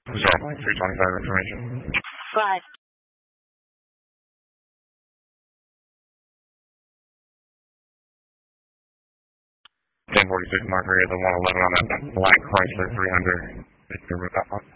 Zero 325 information. 5. 1046 Mark area, the 111 on that black Chrysler 300.